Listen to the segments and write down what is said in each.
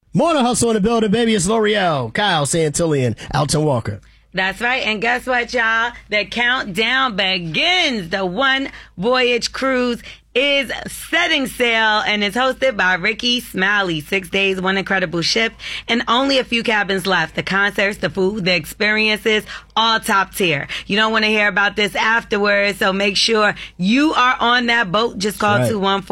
Morning Hustle in the building, baby. It's L'Oreal, Kyle Santillian, Alton Walker. That's right. And guess what, y'all? The countdown begins. The One Voyage Cruise is setting sail and is hosted by Ricky Smiley. 6 days, one incredible ship, and only a few cabins left. The concerts, the food, the experiences, all top tier. You don't want to hear about this afterwards, so make sure you are on that boat. Just call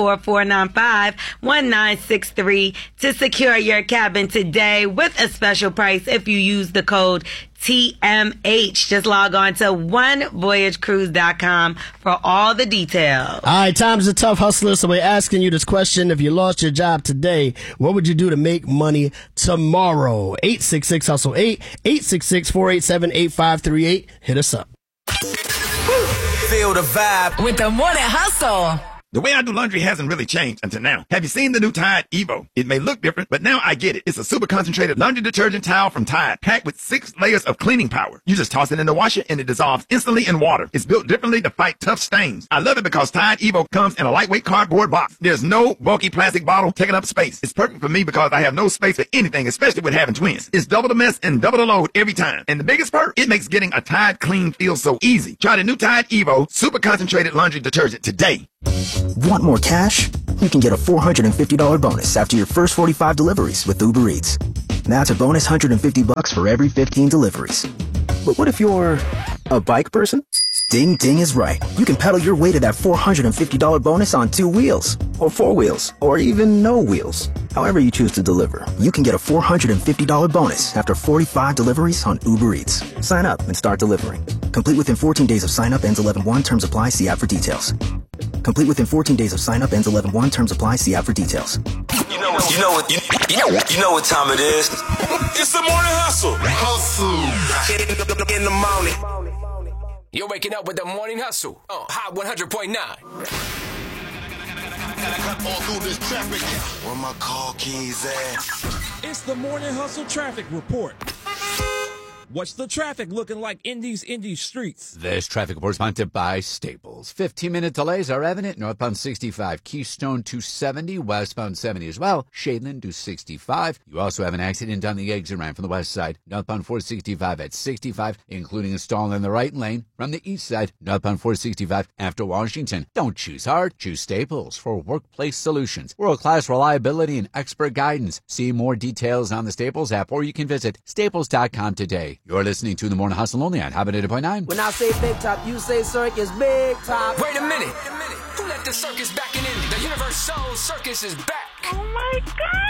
214-495-1963 to secure your cabin today with a special price if you use the code TMH. Just log on to onevoyagecruise.com for all the details. All right, times are tough, hustlers, so we're asking you this question. If you lost your job today, what would you do to make money tomorrow? 866-HUSTLE-8, 866-487-8538. Hit us up. Feel the vibe with the Morning Hustle. The way I do laundry hasn't really changed until now. Have you seen the new Tide Evo? It may look different, but now I get it. It's a super concentrated laundry detergent towel from Tide, packed with 6 layers of cleaning power. You just toss it in the washer and it dissolves instantly in water. It's built differently to fight tough stains. I love it because Tide Evo comes in a lightweight cardboard box. There's no bulky plastic bottle taking up space. It's perfect for me because I have no space for anything, especially with having twins. It's double the mess and double the load every time. And the biggest perk, it makes getting a Tide clean feel so easy. Try the new Tide Evo super concentrated laundry detergent today. Want more cash? You can get a $450 bonus after your first 45 deliveries with Uber Eats. That's a bonus $150 for every 15 deliveries. But what if you're a bike person? Ding Ding is right. You can pedal your way to that $450 bonus on 2 wheels, or 4 wheels, or even no wheels. However you choose to deliver, you can get a $450 bonus after 45 deliveries on Uber Eats. Sign up and start delivering. Complete within 14 days of sign up, ends 11/1. Terms apply. See app for details. Complete within 14 days of sign up, ends 11/1. Terms apply. See app for details. You know what time it is. It's the Morning Hustle. In the morning. You're waking up with the Morning Hustle. Hot 100.9. All through this traffic. Where my car keys at? It's the Morning Hustle traffic report. What's the traffic looking like in these streets? This traffic report is sponsored by Staples. 15-minute delays are evident. Northbound 65, Keystone 270, westbound 70 as well. Shadeland 265. You also have an accident on the exit ramp from the west side. Northbound 465 at 65, including a stall in the right lane. From the east side, northbound 465 after Washington. Don't choose hard. Choose Staples for workplace solutions. World-class reliability and expert guidance. See more details on the Staples app, or you can visit staples.com today. You're listening to The Morning Hustle only on Habit 8.9. When I say big top, you say circus big top. Wait a minute. Who let the circus back in Indy? The Universal Circus is back. Oh my God.